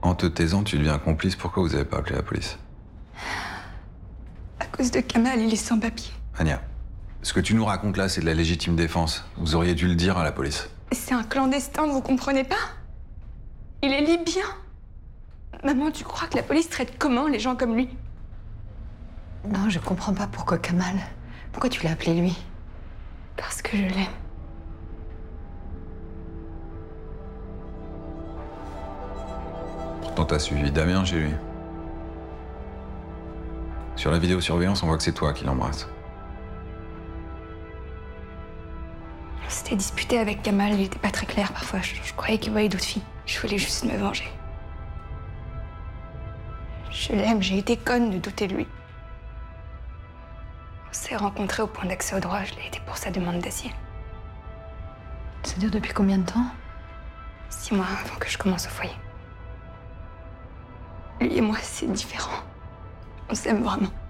En te taisant, tu deviens complice. Pourquoi vous avez pas appelé la police? À cause de Kamal, il est sans papier. Anya, ce que tu nous racontes là, c'est de la légitime défense. Vous auriez dû le dire à la police. C'est un clandestin, vous comprenez pas? Il est libyen. Maman, tu crois que la police traite comment les gens comme lui? Non, je comprends pas pourquoi Kamal. Pourquoi tu l'as appelé lui? Parce que je l'aime. Pourtant, t'as suivi Damien chez lui. Sur la vidéosurveillance, on voit que c'est toi qui l'embrasse. On s'était disputé avec Kamal, il était pas très clair parfois. Je croyais qu'il voyait d'autres filles. Je voulais juste me venger. Je l'aime, j'ai été conne de douter de lui. On s'est rencontrés au point d'accès au droit, je l'ai aidé pour sa demande d'asile. Ça dure depuis combien de temps? 6 mois avant que je commence au foyer. Lui et moi, c'est différent. On s'aime vraiment.